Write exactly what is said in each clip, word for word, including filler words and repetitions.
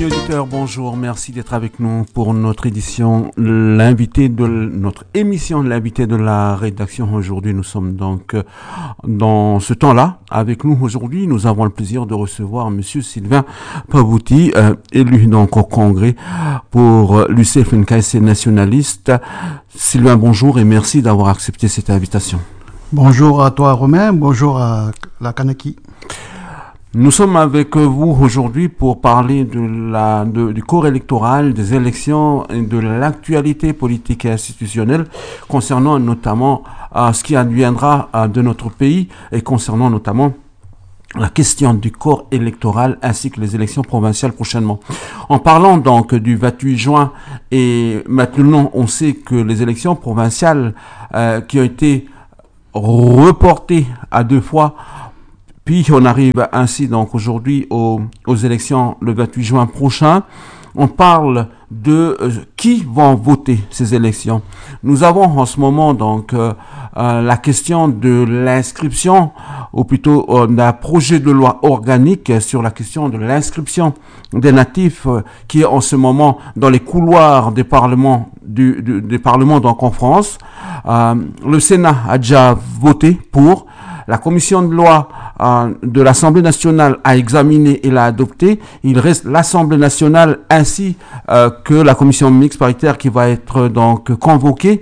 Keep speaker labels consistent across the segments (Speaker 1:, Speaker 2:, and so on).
Speaker 1: auditeurs, bonjour, merci d'être avec nous pour notre édition, l'invité de notre émission, l'invité de la rédaction. Aujourd'hui, nous sommes donc dans ce temps-là. Avec nous aujourd'hui, nous avons le plaisir de recevoir Monsieur Sylvain Pabouty, euh, élu donc au Congrès pour l'U C F N K S nationaliste. Sylvain, bonjour et merci d'avoir accepté cette invitation.
Speaker 2: Bonjour à toi Romain, bonjour à la Kanaki.
Speaker 1: Nous sommes avec vous aujourd'hui pour parler de la, de, du corps électoral, des élections et de l'actualité politique et institutionnelle concernant notamment euh, ce qui adviendra euh, de notre pays et concernant notamment la question du corps électoral ainsi que les élections provinciales prochainement. En parlant donc du vingt-huit juin et maintenant on sait que les élections provinciales euh, qui ont été reportées à deux fois. Puis on arrive ainsi donc aujourd'hui aux, aux élections le vingt-huit juin prochain. On parle de euh, qui vont voter ces élections. Nous avons en ce moment donc euh, euh, la question de l'inscription, ou plutôt euh, d'un projet de loi organique sur la question de l'inscription des natifs euh, qui est en ce moment dans les couloirs des parlements du, du des parlements donc en France. Euh, le Sénat a déjà voté pour. La commission de loi euh, de l'Assemblée nationale a examiné et l'a adopté. Il reste l'Assemblée nationale ainsi euh, que la commission mixte paritaire qui va être donc convoquée.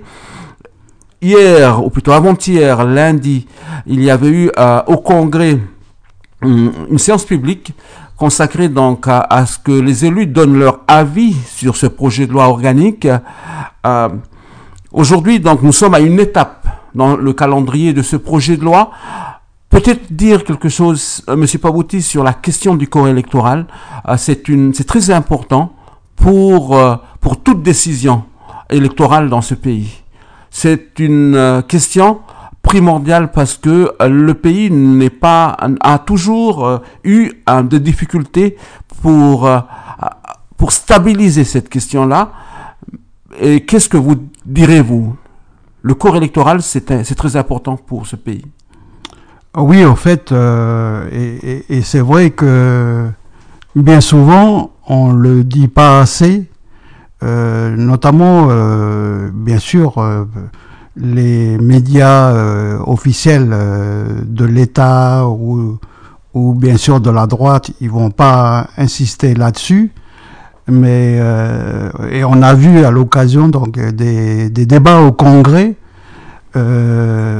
Speaker 1: Hier, ou plutôt avant-hier, lundi, il y avait eu euh, au Congrès une, une séance publique consacrée donc à, à ce que les élus donnent leur avis sur ce projet de loi organique. Euh, aujourd'hui, donc, nous sommes à une étape dans le calendrier de ce projet de loi. Peut-être dire quelque chose, euh, Monsieur Pabouty, sur la question du corps électoral. Euh, c'est une, c'est très important pour euh, pour toute décision électorale dans ce pays. C'est une euh, question primordiale parce que euh, le pays n'est pas a toujours euh, eu euh, des difficultés pour euh, pour stabiliser cette question-là. Et qu'est-ce que vous direz-vous? Le corps électoral, c'est, c'est très important pour ce pays.
Speaker 2: Oui, en fait, euh, et, et, et c'est vrai que bien souvent, on ne le dit pas assez, euh, notamment, euh, bien sûr, euh, les médias euh, officiels euh, de l'État ou, ou bien sûr de la droite, ils ne vont pas insister là-dessus. Mais euh, et on a vu à l'occasion donc des, des débats au Congrès, euh,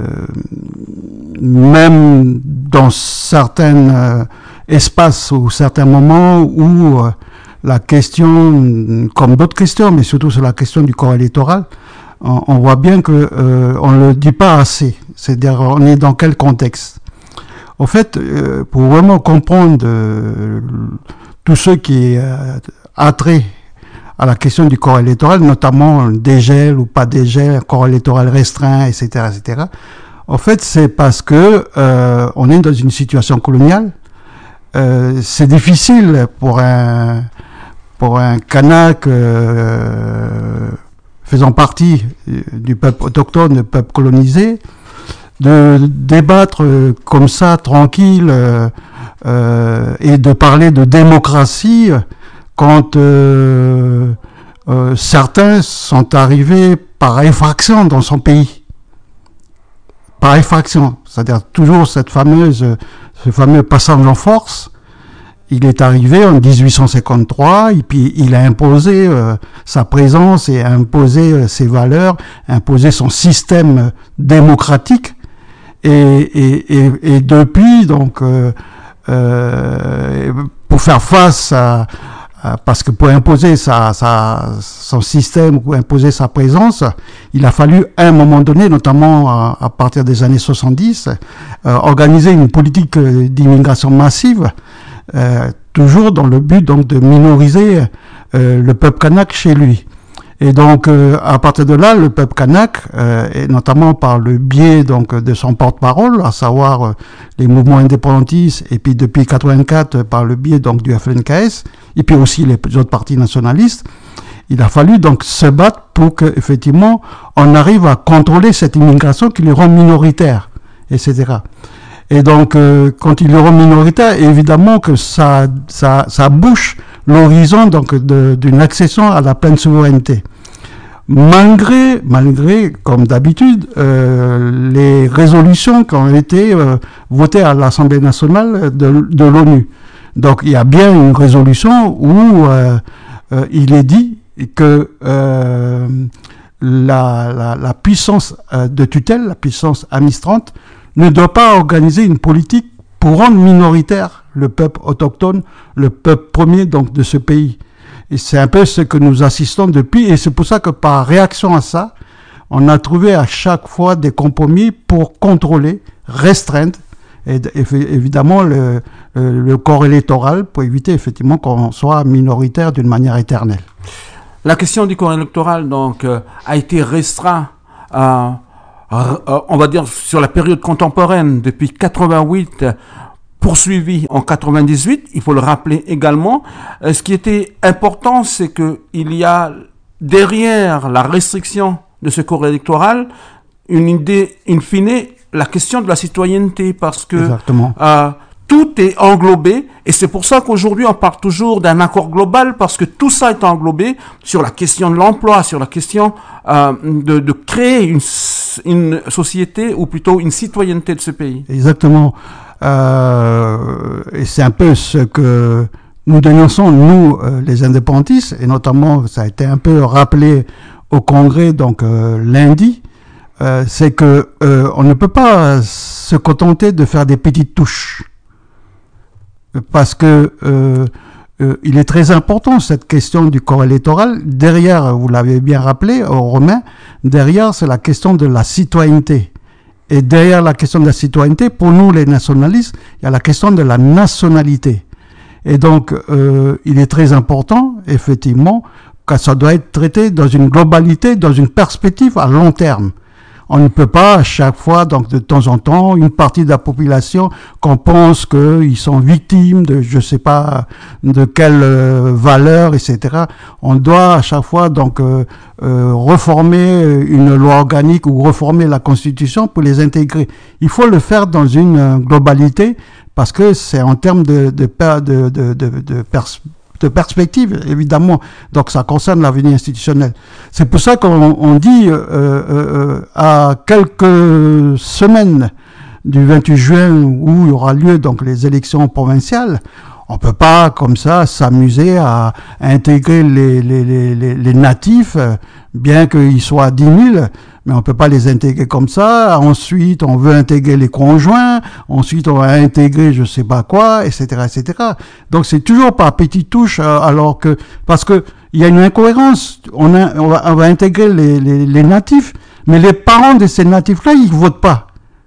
Speaker 2: même dans certains euh, espaces ou certains moments où euh, la question, comme d'autres questions, mais surtout sur la question du corps électoral, on, on voit bien que euh, on le dit pas assez. C'est-à-dire on est dans quel contexte. En fait, euh, pour vraiment comprendre euh, tout ce qui est euh, attrait à la question du corps électoral, notamment dégel ou pas dégel, corps électoral restreint, et cetera, et cetera. En fait, c'est parce que euh, on est dans une situation coloniale. Euh, c'est difficile pour un pour un Kanak euh, faisant partie du peuple autochtone, du peuple colonisé, de débattre comme ça, tranquille, euh, euh, et de parler de démocratie quand euh, euh, certains sont arrivés par effraction dans son pays. Par effraction, c'est-à-dire toujours cette fameuse, ce fameux passage en force. Il est arrivé en dix-huit cent cinquante-trois et puis il a imposé euh, sa présence et a imposé euh, ses valeurs, imposé son système démocratique. Et, et, et, et depuis, donc, euh, euh, pour faire face à parce que pour imposer sa, sa, son système, pour imposer sa présence, il a fallu à un moment donné, notamment à, à partir des années soixante-dix, euh, organiser une politique d'immigration massive, euh, toujours dans le but donc de minoriser euh, le peuple kanak chez lui. Et donc, euh, à partir de là, le peuple kanak, euh, et notamment par le biais donc de son porte-parole, à savoir euh, les mouvements indépendantistes, et puis depuis quatre-vingt-quatre par le biais donc du F N K S, et puis aussi les autres partis nationalistes, il a fallu donc se battre pour que effectivement on arrive à contrôler cette immigration qui les rend minoritaires, et cetera. Et donc, euh, quand ils le rend minoritaire, évidemment que ça, ça, ça bouche l'horizon donc de, d'une accession à la pleine souveraineté. Malgré, malgré, comme d'habitude, euh, les résolutions qui ont été euh, votées à l'Assemblée nationale de, de l'ONU. Donc il y a bien une résolution où euh, euh, il est dit que euh, la, la, la puissance de tutelle, la puissance administrante, ne doit pas organiser une politique pour rendre minoritaire le peuple autochtone, le peuple premier donc de ce pays. Et c'est un peu ce que nous assistons depuis, et c'est pour ça que par réaction à ça, on a trouvé à chaque fois des compromis pour contrôler, restreindre, et, et évidemment le, le, le corps électoral pour éviter effectivement qu'on soit minoritaire d'une manière éternelle.
Speaker 1: La question du corps électoral donc euh, a été restreint à, à, à, on va dire sur la période contemporaine depuis quatre-vingt-huit. Poursuivi en quatre-vingt-dix-huit, il faut le rappeler également. Euh, ce qui était important, c'est que il y a derrière la restriction de ce corps électoral une idée, in fine, la question de la citoyenneté, parce que euh, tout est englobé, et c'est pour ça qu'aujourd'hui on parle toujours d'un accord global, parce que tout ça est englobé sur la question de l'emploi, sur la question euh, de, de créer une, une société, ou plutôt une citoyenneté de ce pays.
Speaker 2: Exactement. Euh, et c'est un peu ce que nous dénonçons, nous, euh, les indépendantistes, et notamment, ça a été un peu rappelé au Congrès, donc euh, lundi, euh, c'est que euh, on ne peut pas se contenter de faire des petites touches, parce que euh, euh, il est très important cette question du corps électoral. Derrière, vous l'avez bien rappelé, aux Romains, derrière, c'est la question de la citoyenneté. Et derrière la question de la citoyenneté, pour nous les nationalistes, il y a la question de la nationalité. Et donc, euh, il est très important, effectivement, que ça doit être traité dans une globalité, dans une perspective à long terme. On ne peut pas à chaque fois, donc de temps en temps, une partie de la population qu'on pense qu'ils sont victimes de, je sais pas, de quelle euh, valeur, et cetera. On doit à chaque fois donc euh, euh, reformer une loi organique ou reformer la Constitution pour les intégrer. Il faut le faire dans une euh, globalité, parce que c'est en termes de de de de, de, de pers de perspective, évidemment. Donc, ça concerne l'avenir institutionnel. C'est pour ça qu'on on dit, euh, euh, à quelques semaines du vingt-huit juin, où il y aura lieu donc les élections provinciales, on peut pas, comme ça, s'amuser à, à intégrer les, les, les, les, les natifs, bien qu'ils soient dix mille, mais on peut pas les intégrer comme ça. Ensuite, on veut intégrer les conjoints. Ensuite, on va intégrer je sais pas quoi, et cetera, et cetera. Donc, c'est toujours par petites touches, alors que, parce que il y a une incohérence. On, a, on, va, on va intégrer les, les, les natifs, mais les parents de ces natifs-là, ils votent pas.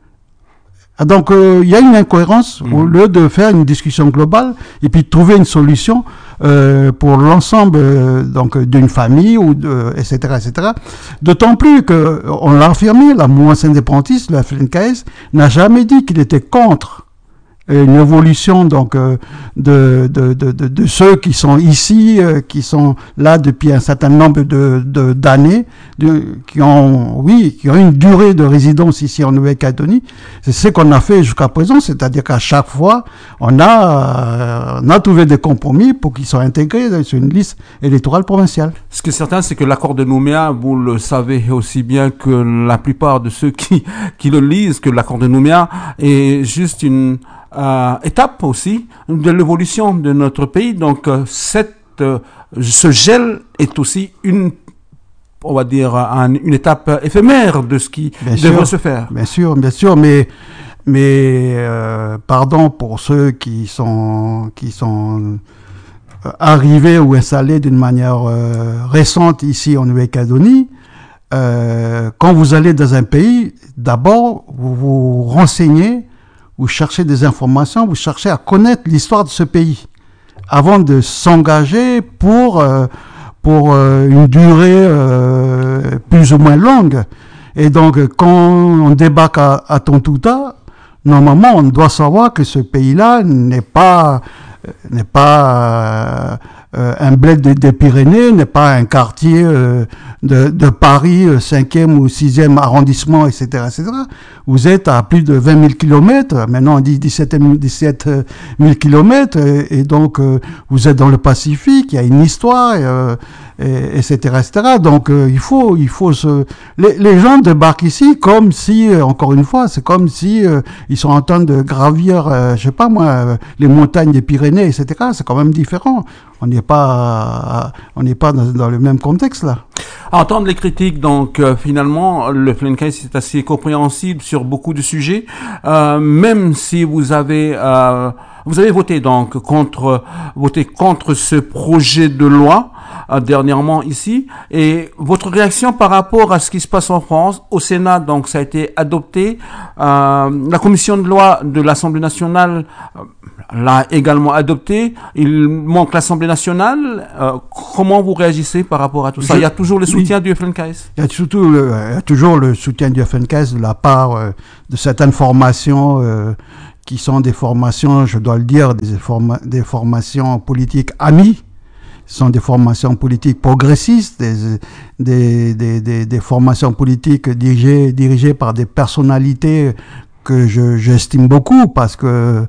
Speaker 2: Donc, euh, il y a une incohérence. Mmh. Au lieu de faire une discussion globale et puis de trouver une solution euh, pour l'ensemble euh, donc d'une famille, ou de, et cetera, et cetera. D'autant plus que, on l'a affirmé, la mouvance indépendantiste, la F N K S, n'a jamais dit qu'il était contre une évolution donc euh, de, de, de, de, de ceux qui sont ici, euh, qui sont là depuis un certain nombre de, de d'années, de, qui ont, oui, qui ont une durée de résidence ici en Nouvelle-Calédonie. C'est ce qu'on a fait jusqu'à présent, c'est-à-dire qu'à chaque fois, on a, euh, on a trouvé des compromis pour qu'ils soient intégrés sur une liste électorale provinciale.
Speaker 1: Ce qui est certain, c'est que l'accord de Nouméa, vous le savez aussi bien que la plupart de ceux qui, qui le lisent, que l'accord de Nouméa est juste une Euh, étape aussi de l'évolution de notre pays. Donc euh, cette, euh, ce gel est aussi une, on va dire, un, une étape éphémère de ce qui bien devrait sûr, se faire.
Speaker 2: Bien sûr, bien sûr, mais mais euh, pardon pour ceux qui sont qui sont arrivés ou installés d'une manière euh, récente ici en Nouvelle-Calédonie. Euh, quand vous allez dans un pays, d'abord vous vous renseignez. Vous cherchez des informations, vous cherchez à connaître l'histoire de ce pays avant de s'engager pour euh, pour euh, une durée euh, plus ou moins longue. Et donc, quand on débarque à, à Tontouta, normalement, on doit savoir que ce pays-là n'est pas n'est pas euh, un bled des, des Pyrénées, n'est pas un quartier euh, de, de Paris, cinquième ou sixième arrondissement, et cetera, et cetera. vous êtes à plus de vingt mille kilomètres, maintenant on dit dix-sept mille kilomètres, et, et donc euh, vous êtes dans le Pacifique, il y a une histoire, euh, et, et cetera, et cetera. Donc euh, il faut, il faut se... Les, les gens débarquent ici comme si, euh, encore une fois, c'est comme si euh, ils sont en train de gravir, euh, je sais pas moi, euh, les montagnes des Pyrénées, et cetera. C'est quand même différent. On n'est pas, on n'est pas dans, dans le même contexte là.
Speaker 1: À entendre les critiques, donc euh, finalement, le Feldenkrais est assez compréhensible sur beaucoup de sujets, euh, même si vous avez euh, vous avez voté donc contre voté contre ce projet de loi euh, dernièrement ici, et votre réaction par rapport à ce qui se passe en France au Sénat, donc ça a été adopté, euh, la commission de loi de l'Assemblée nationale euh, l'a également adopté. Il manque l'Assemblée nationale. Euh, comment vous réagissez par rapport à tout ça? Je, Il y a toujours le soutien oui, du Feldenkrais.
Speaker 2: Il y a surtout le, il y a toujours le soutien du Feldenkrais de la part euh, de certaines formations euh, qui sont des formations, je dois le dire, des, forma- des formations politiques amies. Ce sont des formations politiques progressistes, des, des, des, des, des formations politiques dirigées, dirigées par des personnalités que je, j'estime beaucoup, parce que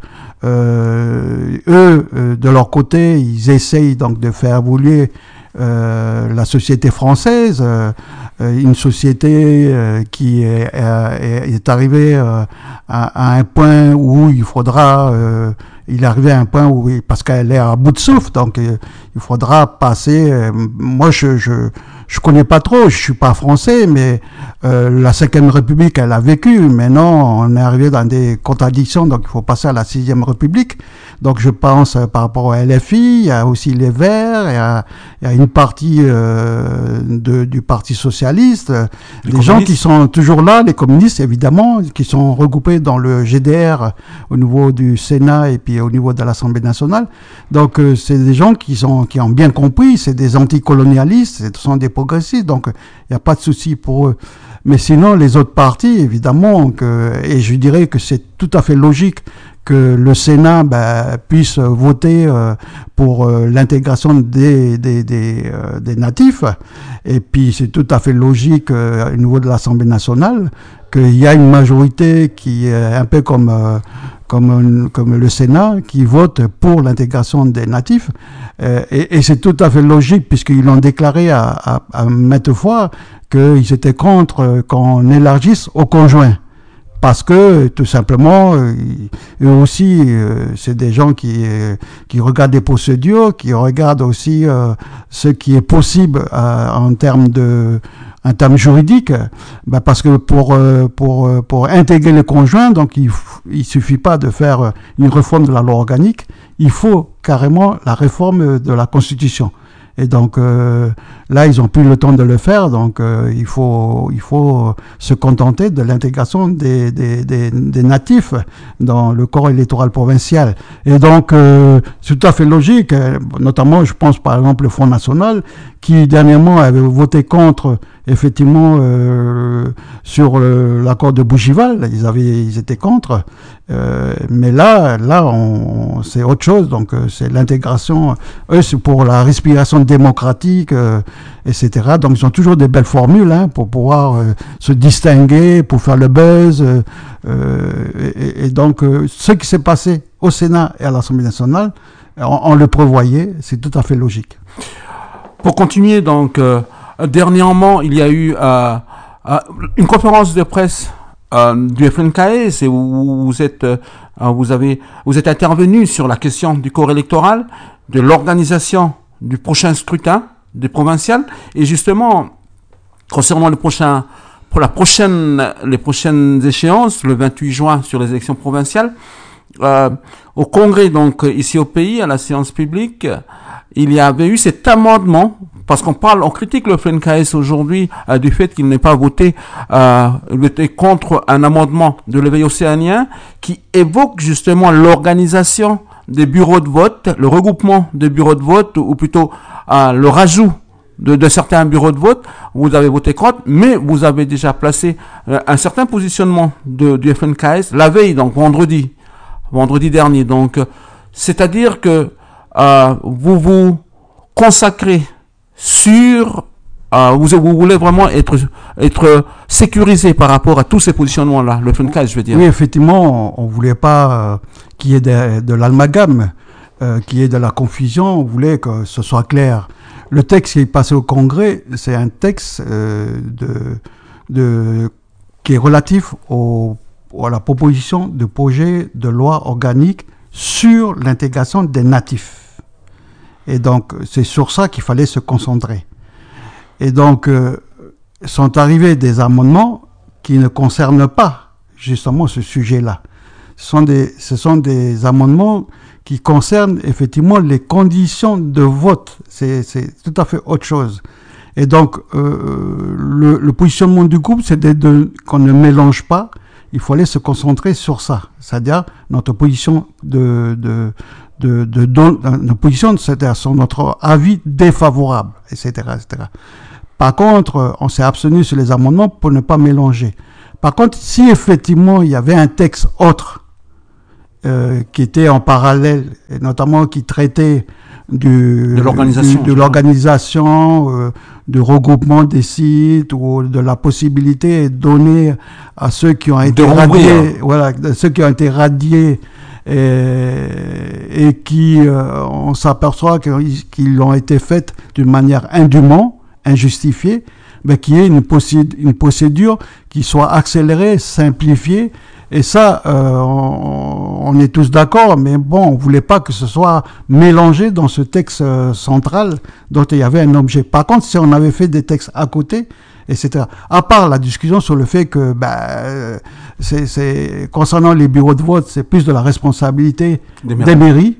Speaker 2: euh, eux, euh, de leur côté, ils essayent donc de faire évoluer euh, la société française, euh, une société euh, qui est, est, est arrivée euh, à, à un point où il faudra, euh, il est arrivé à un point où, parce qu'elle est à bout de souffle, donc euh, il faudra passer. Euh, moi, je, je je connais pas trop, je suis pas français, mais euh, la cinquième République, elle a vécu. Maintenant, on est arrivé dans des contradictions, donc il faut passer à la sixième République. Donc je pense euh, par rapport au L F I, il y a aussi les Verts, il y a, il y a une partie euh, de, du Parti socialiste, les des gens qui sont toujours là, les communistes évidemment, qui sont regroupés dans le G D R au niveau du Sénat et puis au niveau de l'Assemblée nationale. Donc euh, c'est des gens qui sont qui ont bien compris, c'est des anticolonialistes, ce sont des progressistes, donc il n'y a pas de souci pour eux. Mais sinon, les autres partis, évidemment, que, et je dirais que c'est tout à fait logique que le Sénat ben, puisse voter euh, pour euh, l'intégration des, des, des, euh, des natifs. Et puis, c'est tout à fait logique euh, au niveau de l'Assemblée nationale qu'il y a une majorité qui est un peu comme... Euh, Comme, comme le Sénat, qui vote pour l'intégration des natifs. Euh, et, et c'est tout à fait logique, puisqu'ils l'ont déclaré à, à, à maintes fois qu'ils étaient contre qu'on élargisse aux conjoints. Parce que, tout simplement, euh, eux aussi, euh, c'est des gens qui, euh, qui regardent des procédures, qui regardent aussi euh, ce qui est possible euh, en termes de... un terme juridique, ben parce que pour pour pour intégrer les conjoints, donc il il suffit pas de faire une réforme de la loi organique, il faut carrément la réforme de la Constitution. Et donc euh, là, ils ont plus le temps de le faire, donc euh, il faut il faut se contenter de l'intégration des des des, des natifs dans le corps électoral provincial. Et donc euh, c'est tout à fait logique, notamment je pense par exemple le Front national qui dernièrement avait voté contre effectivement euh, sur euh, l'accord de Bougival, ils avaient ils étaient contre. Euh, mais là, là, on, c'est autre chose. Donc, euh, c'est l'intégration. Eux, c'est pour la respiration démocratique, euh, et cetera. Donc, ils ont toujours des belles formules hein, pour pouvoir euh, se distinguer, pour faire le buzz. Euh, et, et donc, euh, ce qui s'est passé au Sénat et à l'Assemblée nationale, on, on le prévoyait. C'est tout à fait logique.
Speaker 1: Pour continuer, donc, euh, dernièrement, il y a eu euh, euh, une conférence de presse. Euh, du Feldenkrais, et où vous êtes, euh, vous avez, vous êtes intervenu sur la question du corps électoral, de l'organisation du prochain scrutin des provinciales, et justement concernant le prochain, pour la prochaine, les prochaines échéances, le vingt-huit juin sur les élections provinciales, euh, au Congrès donc ici au pays, à la séance publique, il y avait eu cet amendement. Parce qu'on parle, on critique le Feldenkrais aujourd'hui euh, du fait qu'il n'ait pas voté, euh, voté contre un amendement de l'éveil océanien qui évoque justement l'organisation des bureaux de vote, le regroupement des bureaux de vote, ou plutôt euh, le rajout de, de certains bureaux de vote. Vous avez voté contre, mais vous avez déjà placé euh, un certain positionnement de, du Feldenkrais la veille, donc vendredi, vendredi dernier. Donc, euh, c'est-à-dire que euh, vous vous consacrez sur euh, vous, vous voulez vraiment être, être sécurisé par rapport à tous ces positionnements-là, le FUNCAS, je veux dire.
Speaker 2: Oui, effectivement, on ne voulait pas euh, qu'il y ait de, de l'amalgame, euh, qu'il y ait de la confusion, on voulait que ce soit clair. Le texte qui est passé au Congrès, c'est un texte euh, de, de, qui est relatif au, à la proposition de projet de loi organique sur l'intégration des natifs. Et donc, c'est sur ça qu'il fallait se concentrer. Et donc, euh, sont arrivés des amendements qui ne concernent pas justement ce sujet-là. Ce sont des, ce sont des amendements qui concernent effectivement les conditions de vote. C'est, c'est tout à fait autre chose. Et donc, euh, le, le positionnement du groupe, c'est de, de, qu'on ne mélange pas. Il fallait se concentrer sur ça. C'est-à-dire notre position de, de, de, de, de, de position, c'est-à-dire sur notre avis défavorable, et cetera, et cetera. Par contre, on s'est abstenu sur les amendements pour ne pas mélanger. Par contre, si effectivement il y avait un texte autre euh, qui était en parallèle, et notamment qui traitait du,
Speaker 1: de l'organisation,
Speaker 2: du, de l'organisation, euh, du regroupement des sites ou de la possibilité donnée à ceux qui ont été radiés, voilà, ceux qui ont été radiés et, et qui, euh, on s'aperçoit qu'ils ont été faits d'une manière indûment, injustifiée, mais qu'il y ait une, procédure, une procédure qui soit accélérée, simplifiée. Et ça, euh, on, on est tous d'accord, mais bon, on voulait pas que ce soit mélangé dans ce texte euh, central dont il y avait un objet. Par contre, si on avait fait des textes à côté, et cetera. À part la discussion sur le fait que, bah, c'est, c'est concernant les bureaux de vote, c'est plus de la responsabilité des mairies, des mairies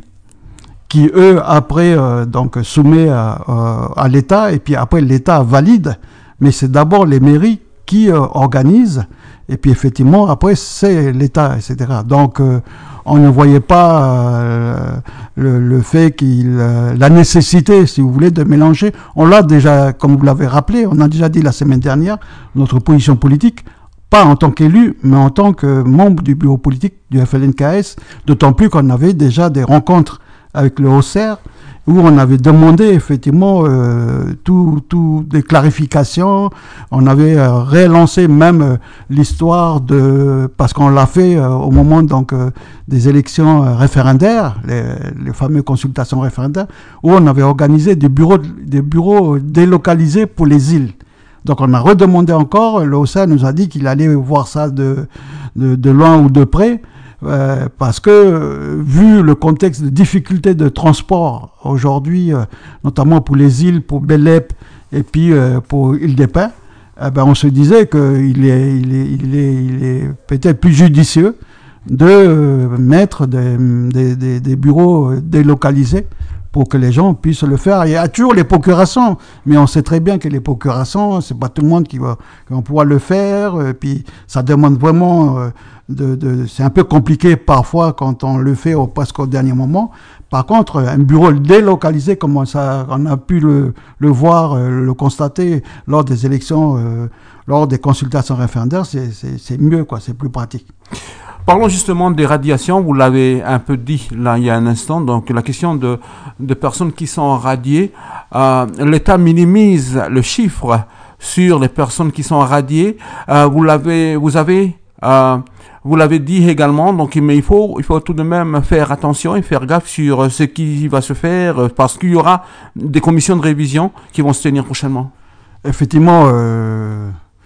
Speaker 2: qui eux après euh, donc soumet à, euh, à l'État et puis après l'État valide. Mais c'est d'abord les mairies qui euh, organisent. Et puis effectivement, après, c'est l'État, et cetera. Donc, euh, on ne voyait pas euh, le, le fait qu'il, euh, la nécessité, si vous voulez, de mélanger. On l'a déjà, comme vous l'avez rappelé, on a déjà dit la semaine dernière, notre position politique, pas en tant qu'élu, mais en tant que membre du bureau politique du F L N K S, d'autant plus qu'on avait déjà des rencontres avec le Haut Serre, où on avait demandé effectivement euh, tout, tout des clarifications. On avait euh, relancé même euh, l'histoire de, parce qu'on l'a fait euh, au moment donc euh, des élections euh, référendaires, les, les fameuses consultations référendaires, où on avait organisé des bureaux, des bureaux délocalisés pour les îles. Donc on a redemandé encore. Le O C A nous a dit qu'il allait voir ça de, de, de loin ou de près. Euh, parce que euh, vu le contexte de difficulté de transport aujourd'hui, euh, notamment pour les îles, pour Belep et puis euh, pour Île-des-Pins, eh ben on se disait qu'il est, il est, il est, il est peut-être plus judicieux de euh, mettre des, des, des, des bureaux délocalisés pour que les gens puissent le faire. Il y a toujours les procurations, mais on sait très bien que les procurations, c'est pas tout le monde qui va, qui va pouvoir le faire, et puis ça demande vraiment... Euh, De, de, c'est un peu compliqué parfois quand on le fait au, presque au dernier moment. Par contre, un bureau délocalisé, comme on, ça, on a pu le, le voir, euh, le constater lors des élections, euh, lors des consultations référendaires, c'est, c'est, c'est mieux, quoi, c'est plus pratique.
Speaker 1: Parlons justement des radiations, vous l'avez un peu dit là il y a un instant, donc la question de, de personnes qui sont radiées, euh, l'État minimise le chiffre sur les personnes qui sont radiées, euh, vous l'avez, vous avez... Euh, Vous l'avez dit également, donc mais il faut, il faut tout de même faire attention et faire gaffe sur ce qui va se faire parce qu'il y aura des commissions de révision qui vont se tenir prochainement.
Speaker 2: Effectivement, euh,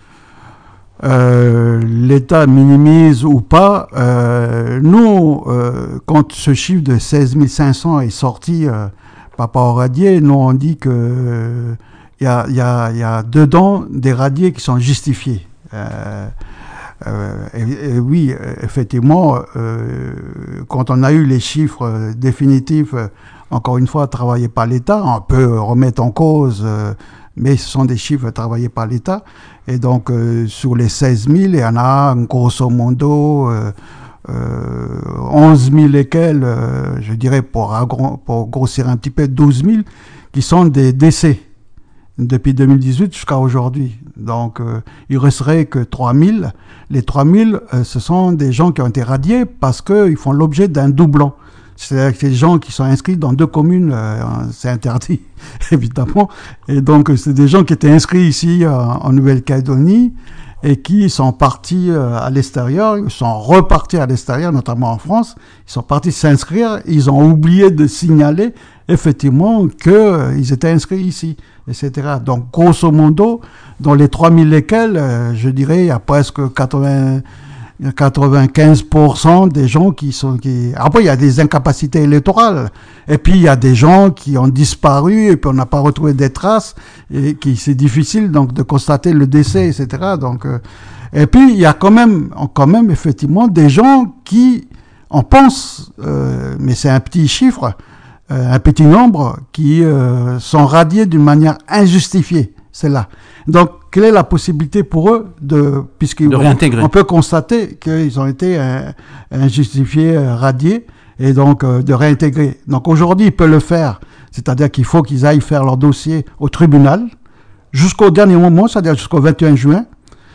Speaker 2: euh, l'État minimise ou pas. Euh, nous, euh, quand ce chiffre de seize mille cinq cents est sorti euh, par rapport aux radiés, nous on dit que il euh, y a, y a, y a dedans des radiés qui sont justifiés. Euh, Euh, et, et oui, effectivement, euh, quand on a eu les chiffres définitifs, euh, encore une fois, travaillés par l'État, on peut remettre en cause, euh, mais ce sont des chiffres travaillés par l'État. Et donc, euh, sur les seize mille, il y en a grosso modo euh, euh, onze mille et quelques, euh, je dirais, pour, pour grossir un petit peu, douze mille, qui sont des décès depuis deux mille dix-huit jusqu'à aujourd'hui. Donc, euh, il resterait que trois mille. Les trois mille, euh, ce sont des gens qui ont été radiés parce qu'ils font l'objet d'un doublon. C'est-à-dire que c'est des gens qui sont inscrits dans deux communes, euh, c'est interdit, évidemment. Et donc, c'est des gens qui étaient inscrits ici euh, en Nouvelle-Calédonie et qui sont partis euh, à l'extérieur, ils sont repartis à l'extérieur, notamment en France. Ils sont partis s'inscrire, ils ont oublié de signaler effectivement qu'ils euh, étaient inscrits ici, et cetera. Donc, grosso modo, dans les trois mille lesquels, euh, je dirais, il y a presque quatre-vingts, quatre-vingt-quinze pour cent des gens qui sont... Qui... Après, il y a des incapacités électorales. Et puis, il y a des gens qui ont disparu et puis on n'a pas retrouvé des traces et qui c'est difficile donc de constater le décès, et cetera. Donc, euh... et puis, il y a quand même, quand même effectivement des gens qui, on pense, euh, mais c'est un petit chiffre, euh, un petit nombre, qui euh, sont radiés d'une manière injustifiée. C'est là. Donc, quelle est la possibilité pour eux de, puisqu'ils
Speaker 1: de réintégrer.
Speaker 2: On peut constater qu'ils ont été euh, injustifiés, euh, radiés, et donc euh, de réintégrer. Donc aujourd'hui, ils peuvent le faire, c'est-à-dire qu'il faut qu'ils aillent faire leur dossier au tribunal jusqu'au dernier moment, c'est-à-dire jusqu'au vingt et un juin.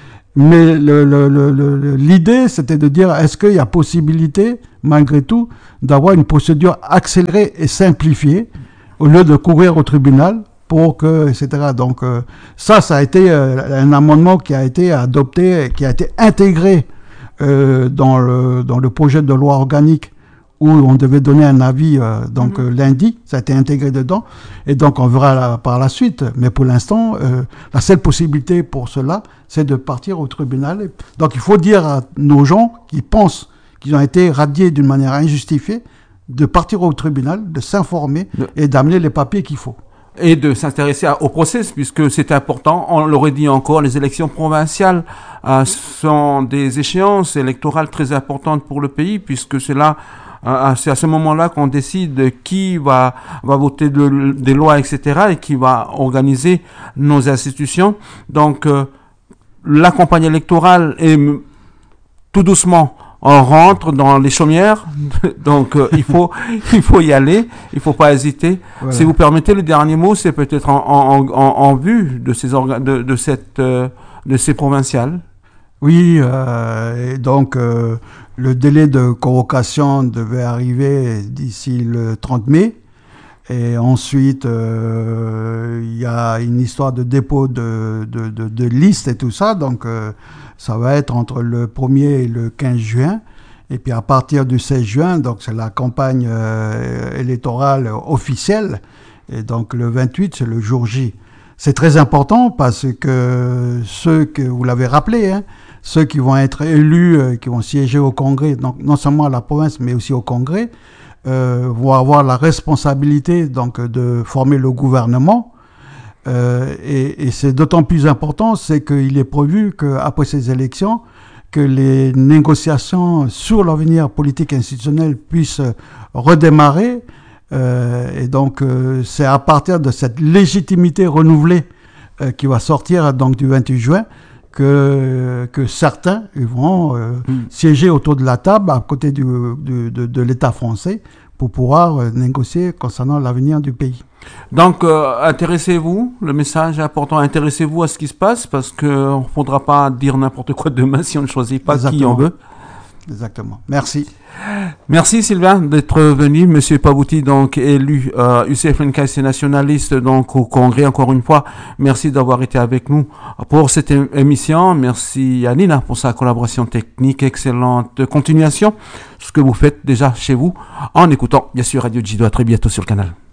Speaker 2: Mais le, le, le, le, l'idée, c'était de dire, est-ce qu'il y a possibilité, malgré tout, d'avoir une procédure accélérée et simplifiée au lieu de courir au tribunal pour que, et cetera. Donc euh, ça, ça a été euh, un amendement qui a été adopté, qui a été intégré euh, dans le dans le projet de loi organique où on devait donner un avis euh, donc mm-hmm. euh, lundi. Ça a été intégré dedans et donc on verra la, par la suite. Mais pour l'instant, euh, la seule possibilité pour cela, c'est de partir au tribunal. Donc il faut dire à nos gens qui pensent qu'ils ont été radiés d'une manière injustifiée de partir au tribunal, de s'informer de... et d'amener les papiers qu'il faut.
Speaker 1: Et de s'intéresser à, au process, puisque c'est important. On l'aurait dit encore, les élections provinciales euh, sont des échéances électorales très importantes pour le pays, puisque c'est là, euh, c'est à ce moment-là qu'on décide qui va va voter de, des lois, et cetera, et qui va organiser nos institutions. Donc, euh, la campagne électorale est tout doucement. On rentre dans les chaumières, donc euh, il faut il faut y aller, il faut pas hésiter. Voilà. Si vous permettez, le dernier mot, c'est peut-être en, en, en, en vue de ces orga- de, de cette euh, de ces provinciales.
Speaker 2: Oui, euh, et donc euh, le délai de convocation devait arriver d'ici le trente mai. Et ensuite, euh, il y a une histoire de dépôt de, de, de, de liste et tout ça. Donc, euh, ça va être entre le premier et le quinze juin. Et puis, à partir du seize juin, donc c'est la campagne euh, électorale officielle. Et donc, le vingt-huit, c'est le jour J. C'est très important parce que ceux que, vous l'avez rappelé, hein, ceux qui vont être élus, euh, qui vont siéger au Congrès, donc non seulement à la province, mais aussi au Congrès, Euh, vont avoir la responsabilité donc de former le gouvernement euh, et, et c'est d'autant plus important, c'est qu'il est prévu qu'après ces élections, que les négociations sur l'avenir politique institutionnel puissent redémarrer euh, et donc euh, c'est à partir de cette légitimité renouvelée euh, qui va sortir donc du vingt-huit juin que, que certains vont euh, mmh. siéger autour de la table à côté du, du, de, de l'État français pour pouvoir euh, négocier concernant l'avenir du pays.
Speaker 1: Donc, euh, intéressez-vous, le message est important, intéressez-vous à ce qui se passe parce qu'on ne faudra pas dire n'importe quoi demain si on ne choisit pas Exactement. Qui on veut.
Speaker 2: Exactement. Merci.
Speaker 1: Merci Sylvain d'être venu. Monsieur Pabouty, donc élu euh, U C F N K C nationaliste donc au Congrès encore une fois. Merci d'avoir été avec nous pour cette émission. Merci à Nina pour sa collaboration technique. Excellente continuation. Ce que vous faites déjà chez vous en écoutant bien sûr Radio Jido. À très bientôt sur le canal.